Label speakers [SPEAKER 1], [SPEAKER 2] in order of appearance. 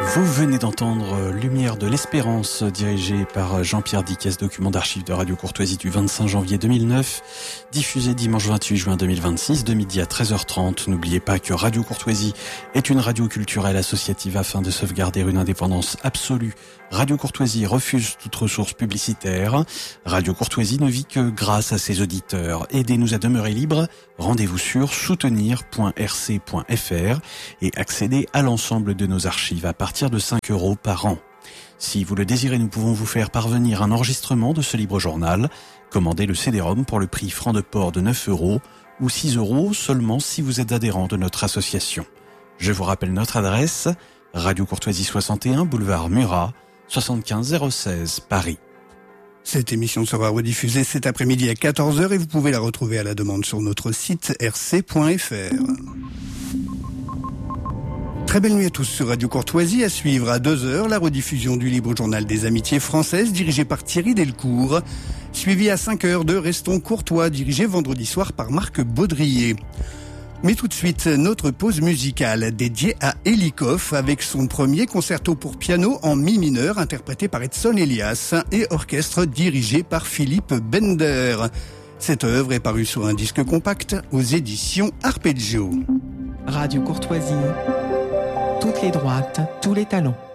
[SPEAKER 1] Vous venez d'entendre Lumière de l'Espérance, dirigé par Jean-Pierre Dickès, document d'archives de Radio Courtoisie du 25 janvier 2009, diffusé dimanche 28 juin 2026, de midi à 13h30. N'oubliez pas que Radio Courtoisie est une radio culturelle associative afin de sauvegarder une indépendance absolue. Radio Courtoisie refuse toute ressource publicitaire. Radio Courtoisie ne vit que grâce à ses auditeurs. Aidez-nous à demeurer libres. Rendez-vous sur soutenir.rc.fr et accédez à l'ensemble de nos archives à partir de 5 € par an. Si vous le désirez, nous pouvons vous faire parvenir un enregistrement de ce libre journal. Commandez le CD-ROM pour le prix franc de port de 9 € ou 6 € seulement si vous êtes adhérent de notre association. Je vous rappelle notre adresse, Radio Courtoisie 61, boulevard Murat, 75 016, Paris.
[SPEAKER 2] Cette émission sera rediffusée cet après-midi à 14h et vous pouvez la retrouver à la demande sur notre site rc.fr. Très belle nuit à tous sur Radio Courtoisie. À suivre à 2h, la rediffusion du libre journal des amitiés françaises dirigé par Thierry Delcourt. Suivi à 5h de Restons Courtois, dirigé vendredi soir par Marc Baudrier. Mais tout de suite, notre pause musicale dédiée à Elikoff avec son premier concerto pour piano en mi mineur interprété par Edson Elias et orchestre dirigé par Philippe Bender. Cette œuvre est parue sur un disque compact aux éditions Arpeggio.
[SPEAKER 3] Radio Courtoisie, toutes les droites, tous les talents.